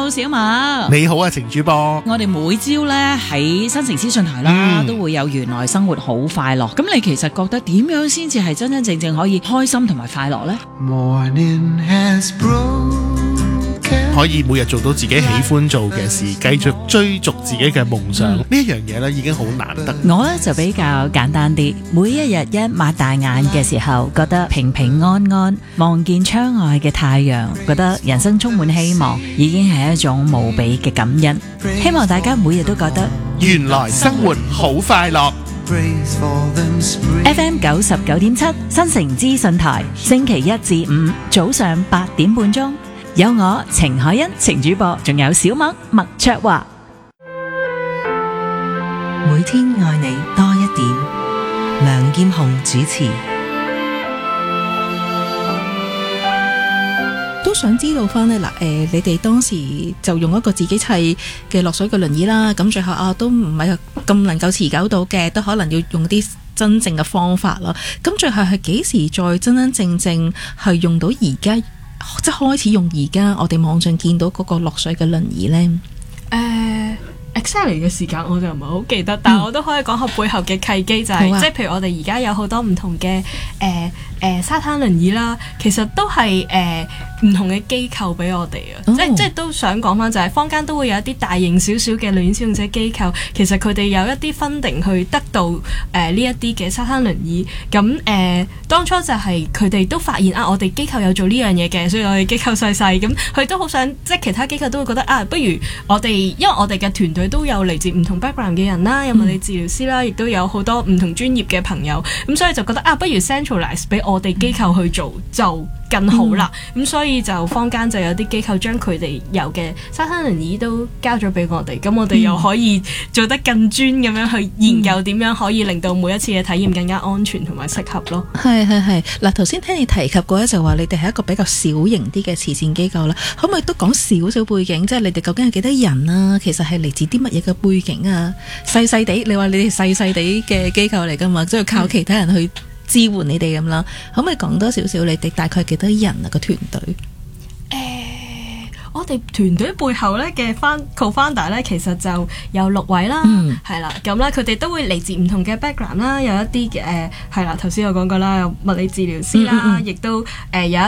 Hello， 小麥。 你好啊，程主播。 我哋每朝咧喺新城資訊台啦，都會有原來生活好快樂。咁你其實覺得點樣先至係真真正正可以開心同埋快樂呢？ Morning has broken. 可以每日做到自己喜歡做嘅事，繼續追逐自己嘅夢想，呢一樣嘢咧已經好難得。 我咧就比較簡單啲，每一日一擘大眼嘅時候，覺得平平安安，望見窗外嘅太陽，覺得人生充滿希望，已經係一種無比嘅感恩。希望大家每日都覺得原來生活好快樂。 FM 99.7新城資訊台，星期一至五早上8點半鐘。有我程海欣程主播，仲有小麥麥卓華。 每天愛你多一點，梁劍虹主持。 都想知道翻呢，你哋當時就用一個自己砌嘅落水嘅輪椅啦，咁最後都唔係咁能夠持久到嘅，都可能要用啲真正嘅方法啦。咁最後係幾時再真真正正係用到而家？即係開始用而家我哋網上見到嗰個落水嘅輪椅呢 ？exactly 嘅時間我就唔係好記得，但係我都可以講下背後嘅契機，就係即係譬如我哋而家有好多唔同嘅沙灘輪椅啦，其實都係唔同嘅機構俾我哋啊，即係都想講翻就係坊間都會有一啲大型少少嘅輪椅使用者機構，其實佢哋有一啲 funding 去得到呢一啲嘅沙灘輪椅，咁當初就係佢哋都發現我哋機構有做呢樣嘢嘅，所以我哋機構細細咁，佢都好想即係其他機構都會覺得不如我哋，因為我哋嘅團隊都有嚟自唔同 background 嘅人啦，有物理治療師啦，亦都有好多唔同專業嘅朋友，咁所以就覺得不如 centralize 俾我哋機構去做就更好啦，咁所以就坊間就有啲機構將佢哋有嘅沙灘輪椅都交咗俾我哋，咁我哋又可以做得更專咁樣去研究點樣可以令到每一次嘅體驗更加安全同埋適合咯。 係嗱，頭先聽你提及過咧，就話你哋係一個比較小型啲嘅慈善機構啦，可唔可以都講少少背景？即係你哋究竟係幾多人啊？其實係嚟自啲乜嘢嘅背景啊？細細地，你話你哋細細地嘅機構嚟噶嘛？即係靠其他人去支援你哋咁啦，可唔可以講多少少你哋大概幾多人啊個團隊？ 我哋團隊背後咧嘅co-founder 咧，其實就有6位啦，係啦，咁啦，佢哋都會嚟自唔同嘅 background 啦，有一啲嘅係啦，頭先我講過啦，有物理治療師啦，亦都有一